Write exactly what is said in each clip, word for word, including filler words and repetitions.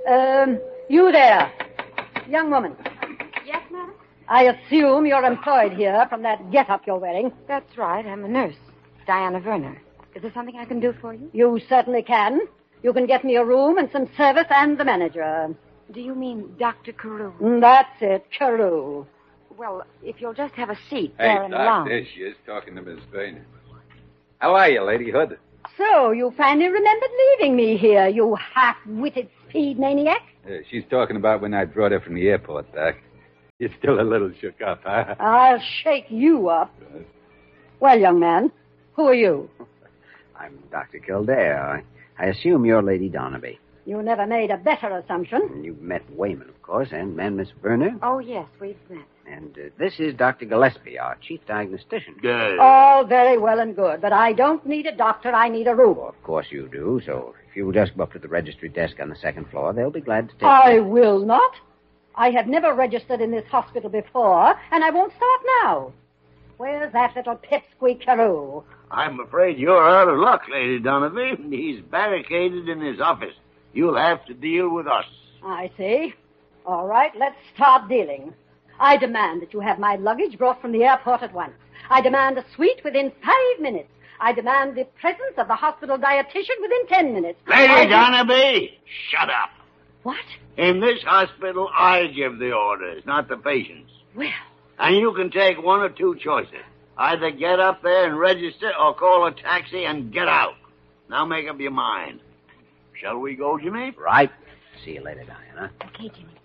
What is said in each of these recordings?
Um, you there. Young woman. Yes, madam? I assume you're employed here from that get-up you're wearing. That's right. I'm a nurse, Diana Werner. Is there something I can do for you? You certainly can. You can get me a room and some service and the manager. Do you mean Doctor Carew? That's it, Carew. Well, if you'll just have a seat Hey, there in the Doc, lounge. there she is, talking to Miss Vane. How are you, Lady Hood? So, you finally remembered leaving me here, you half-witted speed maniac? Yeah, she's talking about when I brought her from the airport, Doc. You're still a little shook up, huh? I'll shake you up. Yes. Well, young man, who are you? I'm Doctor Kildare. I, I assume you're Lady Donaby. You never made a better assumption. You've met Wayman, of course, and, and Miss Werner. Oh, yes, we've met. And uh, this is Doctor Gillespie, our chief diagnostician. Good. All very well and good, but I don't need a doctor, I need a room. Of course you do, so if you'll just go up to the registry desk on the second floor, they'll be glad to take... I will not. I have never registered in this hospital before, and I won't start now. Where's that little pipsqueak Carew? I'm afraid you're out of luck, Lady Donovan. He's barricaded in his office. You'll have to deal with us. I see. All right, let's start dealing. I demand that you have my luggage brought from the airport at once. I demand a suite within five minutes. I demand the presence of the hospital dietitian within ten minutes. Lady I... Donaby, shut up. What? In this hospital, I give the orders, not the patients. Well... And you can take one or two choices. Either get up there and register or call a taxi and get out. Now make up your mind. Shall we go, Jimmy? Right. See you later, Diana. Okay, Jimmy.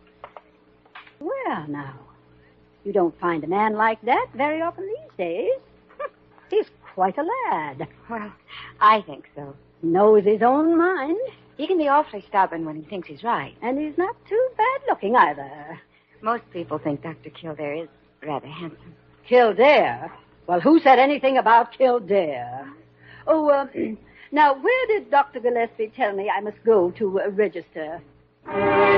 Well, now, you don't find a man like that very often these days. He's quite a lad. Well, I think so. Knows his own mind. He can be awfully stubborn when he thinks he's right. And he's not too bad looking either. Most people think Doctor Kildare is rather handsome. Kildare? Well, who said anything about Kildare? Oh, uh, now, where did Doctor Gillespie tell me I must go to uh, register?